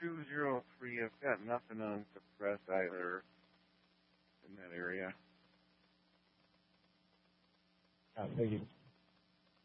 203. I've got nothing on suppress either in that area. Thank you.